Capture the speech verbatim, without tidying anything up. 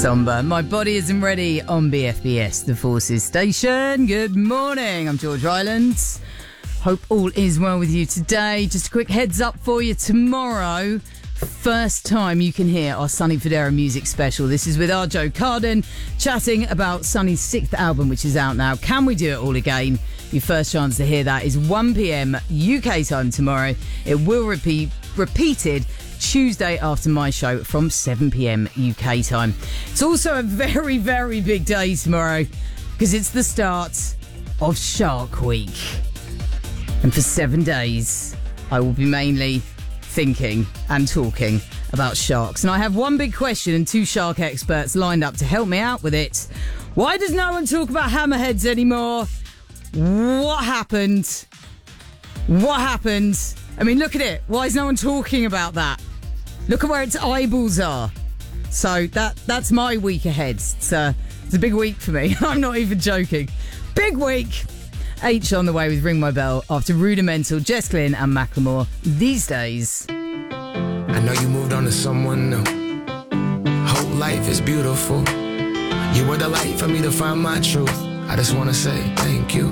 Somber. My body isn't ready on B F B S, the Forces Station. Good morning. I'm George Rylands. Hope all is well with you today. Just a quick heads up for you. Tomorrow, first time you can hear our Sonny Fodera music special. This is with our Joe Carden chatting about Sonny's sixth album, which is out now. Can we do it all again? Your first chance to hear that is one p.m. U K time tomorrow. It will repeat repeated Tuesday after my show from seven p.m. U K time. It's also a very, very big day tomorrow because it's the start of Shark Week. And for seven days, I will be mainly thinking and talking about sharks. And I have one big question and two shark experts lined up to help me out with it. Why does no one talk about hammerheads anymore? What happened? What happened? I mean, look at it. Why is no one talking about that? Look at where its eyeballs are. So that that's my week ahead. It's, uh, it's a big week for me. I'm not even joking. Big week. H on the way with Ring My Bell after Rudimental, Jess Glynn and Macklemore. These days. I know you moved on to someone new. Whole life is beautiful. You were the light for me to find my truth. I just want to say thank you.